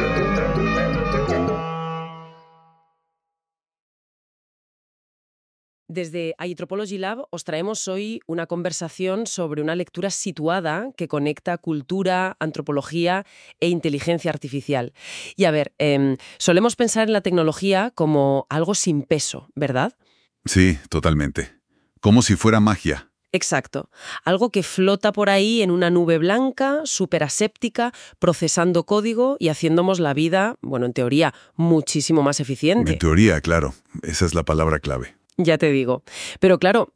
Desde iTropology Lab os traemos hoy una conversación sobre una lectura situada que conecta cultura, antropología e inteligencia artificial. Y a ver, solemos pensar en la tecnología como algo sin peso, ¿verdad? Sí, totalmente. Como si fuera magia. Exacto. Algo que flota por ahí en una nube blanca, súper aséptica, procesando código y haciéndonos la vida, bueno, en teoría, muchísimo más eficiente. En teoría, claro. Esa es la palabra clave. Ya te digo. Pero claro,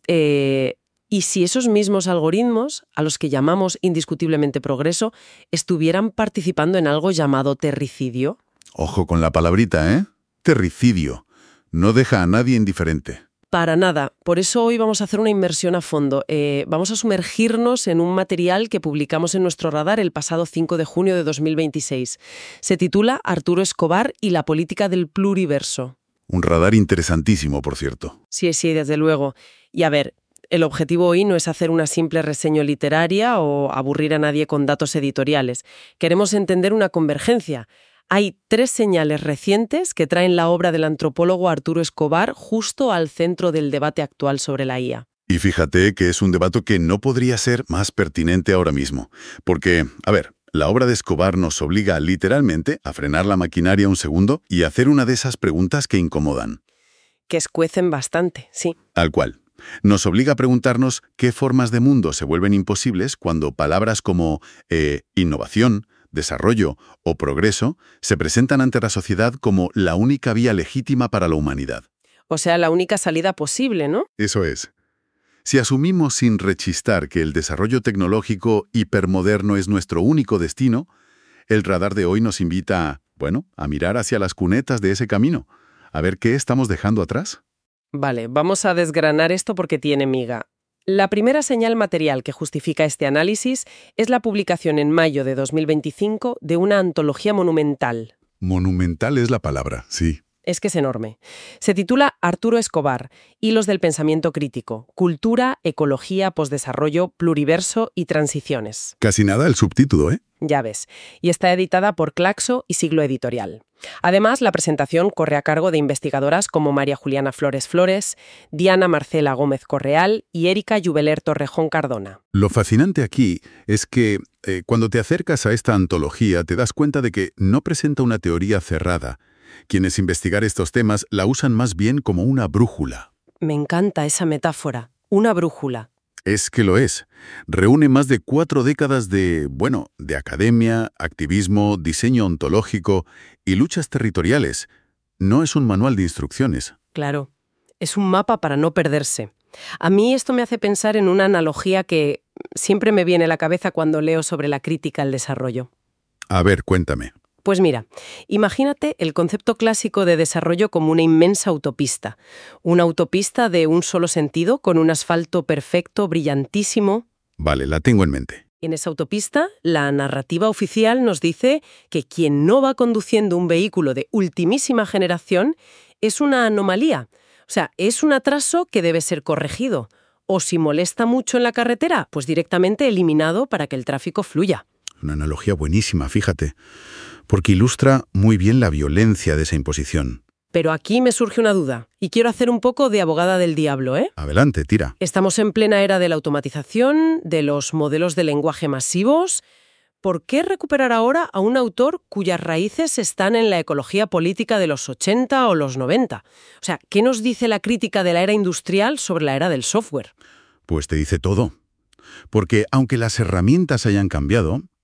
¿y si esos mismos algoritmos, a los que llamamos indiscutiblemente progreso, estuvieran participando en algo llamado terricidio? Ojo con la palabrita, ¿eh? Terricidio. No deja a nadie indiferente. Para nada. Por eso hoy vamos a hacer una inmersión a fondo. Vamos a sumergirnos en un material que publicamos en nuestro radar el pasado 5 de junio de 2026. Se titula Arturo Escobar y la política del pluriverso. Un radar interesantísimo, por cierto. Sí, desde luego. Y a ver, el objetivo hoy no es hacer una simple reseña literaria o aburrir a nadie con datos editoriales. Queremos entender una convergencia. Hay 3 señales recientes que traen la obra del antropólogo Arturo Escobar justo al centro del debate actual sobre la IA. Y fíjate que es un debate que no podría ser más pertinente ahora mismo. Porque, a ver, la obra de Escobar nos obliga literalmente a frenar la maquinaria un segundo y hacer una de esas preguntas que incomodan. Que escuecen bastante, sí. Tal cual. Nos obliga a preguntarnos qué formas de mundo se vuelven imposibles cuando palabras como innovación, desarrollo o progreso se presentan ante la sociedad como la única vía legítima para la humanidad. O sea, la única salida posible, ¿no? Eso es. Si asumimos sin rechistar que el desarrollo tecnológico hipermoderno es nuestro único destino, el radar de hoy nos invita, a mirar hacia las cunetas de ese camino, a ver qué estamos dejando atrás. Vale, vamos a desgranar esto porque tiene miga. La primera señal material que justifica este análisis es la publicación en mayo de 2025 de una antología monumental. Monumental es la palabra, sí. Es que es enorme. Se titula Arturo Escobar, Hilos del pensamiento crítico, cultura, ecología, posdesarrollo, pluriverso y transiciones. Casi nada el subtítulo, ¿eh? Ya ves. Y está editada por Claxo y Siglo Editorial. Además, la presentación corre a cargo de investigadoras como María Juliana Flores Flores, Diana Marcela Gómez Correal y Erika Jubeler Torrejón Cardona. Lo fascinante aquí es que cuando te acercas a esta antología te das cuenta de que no presenta una teoría cerrada. Quienes investigar estos temas la usan más bien como una brújula. Me encanta esa metáfora, una brújula. Es que lo es. Reúne más de 4 décadas de academia, activismo, diseño ontológico y luchas territoriales. No es un manual de instrucciones. Claro, es un mapa para no perderse. A mí esto me hace pensar en una analogía que siempre me viene a la cabeza cuando leo sobre la crítica al desarrollo. A ver, cuéntame. Pues mira, imagínate el concepto clásico de desarrollo como una inmensa autopista. Una autopista de un solo sentido, con un asfalto perfecto, brillantísimo. Vale, la tengo en mente. En esa autopista, la narrativa oficial nos dice que quien no va conduciendo un vehículo de ultimísima generación es una anomalía. O sea, es un atraso que debe ser corregido. O si molesta mucho en la carretera, pues directamente eliminado para que el tráfico fluya. Una analogía buenísima, fíjate, porque ilustra muy bien la violencia de esa imposición. Pero aquí me surge una duda, y quiero hacer un poco de abogada del diablo, ¿eh? Adelante, tira. Estamos en plena era de la automatización, de los modelos de lenguaje masivos. ¿Por qué recuperar ahora a un autor cuyas raíces están en la ecología política de los 80 o los 90? O sea, ¿qué nos dice la crítica de la era industrial sobre la era del software? Pues te dice todo. Porque aunque las herramientas hayan cambiado,